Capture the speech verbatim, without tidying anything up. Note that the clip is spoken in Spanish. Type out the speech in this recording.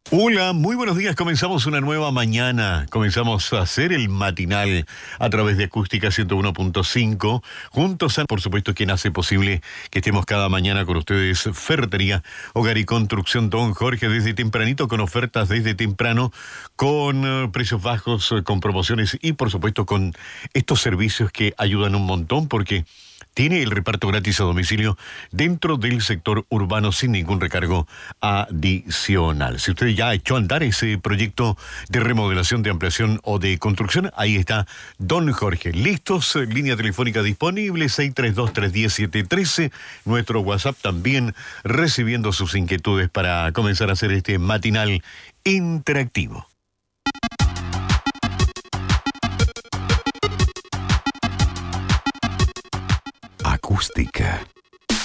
Hola, muy buenos días. Comenzamos una nueva mañana. Comenzamos a hacer el matinal a través de Acústica ciento uno punto cinco. Juntos a, por supuesto, quien hace posible que estemos cada mañana con ustedes. Ferretería, Hogar y Construcción Don Jorge, desde tempranito, con ofertas desde temprano, con uh, precios bajos, uh, con promociones y, por supuesto, con estos servicios que ayudan un montón porque tiene el reparto gratis a domicilio dentro del sector urbano sin ningún recargo adicional. Si usted ya ha hecho andar ese proyecto de remodelación, de ampliación o de construcción, ahí está Don Jorge. ¿Listos? Línea telefónica disponible, seis tres dos, tres uno cero, siete uno tres. Nuestro WhatsApp también recibiendo sus inquietudes para comenzar a hacer este matinal interactivo. Acústica